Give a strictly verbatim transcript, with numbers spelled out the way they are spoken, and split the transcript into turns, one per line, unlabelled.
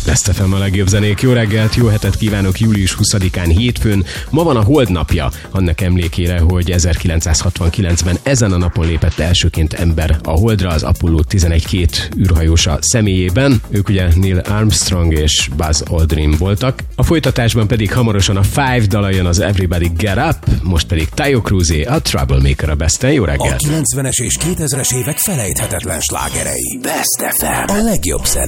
Best ef em a legjobb zenék. Jó reggelt, jó hetet kívánok július huszadikán hétfőn. Ma van a Hold napja, annak emlékére, hogy ezerkilencszázhatvankilencben ezen a napon lépett elsőként ember a Holdra, az Apollo tizenegy két űrhajósa személyében. Ők ugye Neil Armstrong és Buzz Aldrin voltak. A folytatásban pedig hamarosan a Five dala jön, az Everybody Get Up, most pedig Taio Cruzé, a Troublemaker a Besten. Jó reggelt!
A kilencvenes és kétezres évek felejthetetlen slágerei. Best ef em. A legjobb zene.